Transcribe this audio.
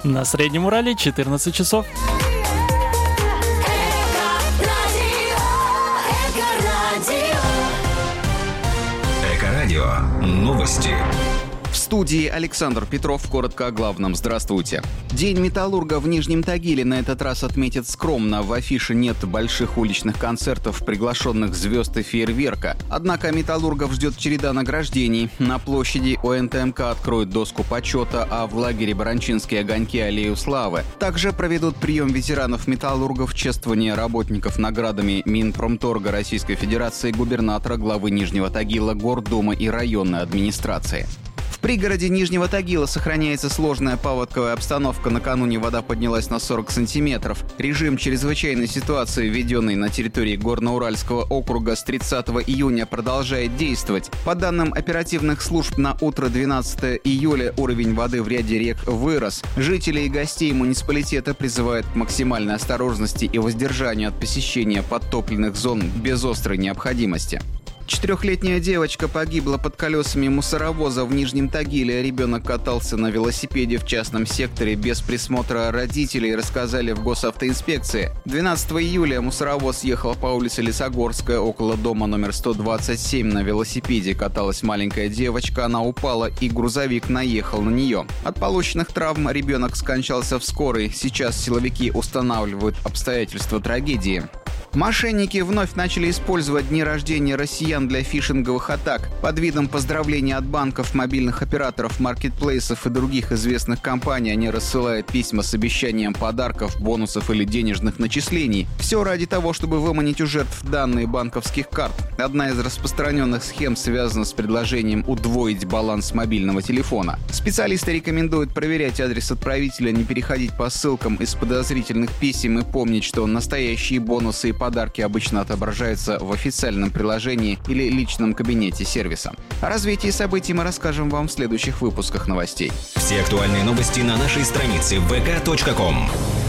На Среднем Урале 14 часов. Эко-радио. Новости. В студии Александр Петров. Коротко о главном. Здравствуйте. День металлурга в Нижнем Тагиле на этот раз отметят скромно. В афише нет больших уличных концертов, приглашенных звезд и фейерверка. Однако металлургов ждет череда награждений. На площади ОНТМК откроют доску почета, а в лагере «Баранчинские огоньки» — аллею славы. Также проведут прием ветеранов-металлургов, чествование работников наградами Минпромторга Российской Федерации, губернатора, главы Нижнего Тагила, Гордумы и районной администрации. В пригороде Нижнего Тагила сохраняется сложная паводковая обстановка. Накануне вода поднялась на 40 сантиметров. Режим чрезвычайной ситуации, введенный на территории Горно-Уральского округа с 30 июня, продолжает действовать. По данным оперативных служб, на утро 12 июля уровень воды в ряде рек вырос. Жителей и гостей муниципалитета призывают к максимальной осторожности и воздержанию от посещения подтопленных зон без острой необходимости. 4-летняя девочка погибла под колесами мусоровоза в Нижнем Тагиле. Ребенок катался на велосипеде в частном секторе без присмотра родителей, рассказали в госавтоинспекции. 12 июля мусоровоз ехал по улице Лесогорская, около дома номер 127. На велосипеде каталась маленькая девочка, она упала, и грузовик наехал на нее. От полученных травм ребенок скончался в скорой. Сейчас силовики устанавливают обстоятельства трагедии. Мошенники вновь начали использовать дни рождения россиян для фишинговых атак. Под видом поздравления от банков, мобильных операторов, маркетплейсов и других известных компаний они рассылают письма с обещанием подарков, бонусов или денежных начислений. Все ради того, чтобы выманить у жертв данные банковских карт. Одна из распространенных схем связана с предложением удвоить баланс мобильного телефона. Специалисты рекомендуют проверять адрес отправителя, не переходить по ссылкам из подозрительных писем и помнить, что настоящие бонусы и подарки обычно отображаются в официальном приложении или личном кабинете сервиса. О развитии событий мы расскажем вам в следующих выпусках новостей. Все актуальные новости на нашей странице vk.com.